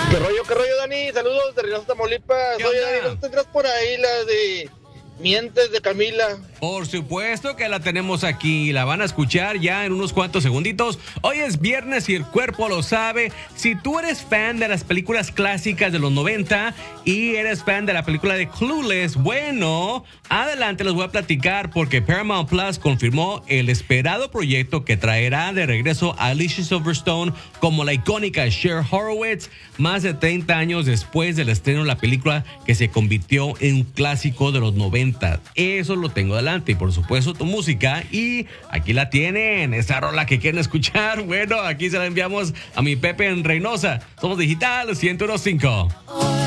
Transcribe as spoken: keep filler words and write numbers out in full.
¿Qué rollo, qué rollo, Dani? Saludos de Reynosa, Tamaulipas. ¿Qué Oye, onda? Dani, ¿no tendrás por ahí la de Mientes de Camila? Por supuesto que la tenemos aquí, la van a escuchar ya en unos cuantos segunditos. Hoy es viernes y el cuerpo lo sabe. Si tú eres fan de las películas clásicas de los noventa y eres fan de la película de Clueless, bueno, adelante les voy a platicar porque Paramount Plus confirmó el esperado proyecto que traerá de regreso a Alicia Silverstone como la icónica Cher Horowitz, más de treinta años después del estreno de la película que se convirtió en un clásico de los noventa. Eso lo tengo adelante y por supuesto tu música, y aquí la tienen, esa rola que quieren escuchar. Bueno, aquí se la enviamos a mi Pepe en Reynosa. Somos Digital ciento uno punto cinco.